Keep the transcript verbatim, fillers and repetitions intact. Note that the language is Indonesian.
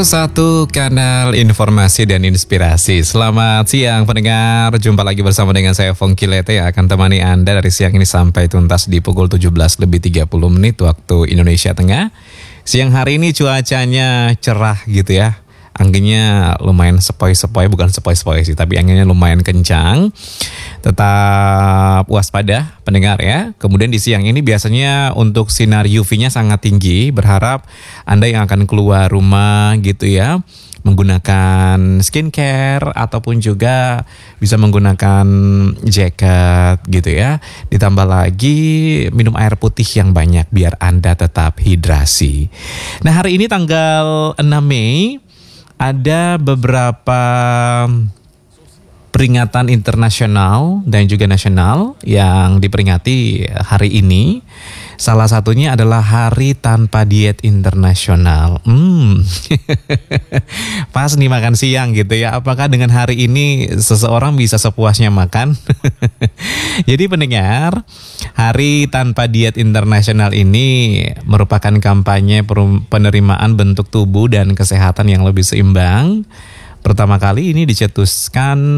Salah satu kanal informasi dan inspirasi. Selamat siang pendengar, jumpa lagi bersama dengan saya Fongki Lete yang akan temani Anda dari siang ini sampai tuntas di pukul tujuh belas lebih tiga puluh menit waktu Indonesia Tengah. Siang hari ini cuacanya cerah gitu ya. Anginnya lumayan sepoi-sepoi, bukan sepoi-sepoi sih, tapi anginnya lumayan kencang. Tetap waspada pendengar ya. Kemudian di siang ini biasanya untuk sinar U V-nya sangat tinggi. Berharap Anda yang akan keluar rumah gitu ya, menggunakan skincare ataupun juga bisa menggunakan jaket gitu ya. Ditambah lagi minum air putih yang banyak biar Anda tetap hidrasi. Nah, hari ini tanggal enam Mei ada beberapa peringatan internasional dan juga nasional yang diperingati hari ini. Salah satunya adalah Hari Tanpa Diet Internasional. Hmm. Pas nih makan siang gitu ya. Apakah dengan hari ini seseorang bisa sepuasnya makan? Jadi pendengar, Hari Tanpa Diet Internasional ini merupakan kampanye penerimaan bentuk tubuh dan kesehatan yang lebih seimbang. Pertama kali ini dicetuskan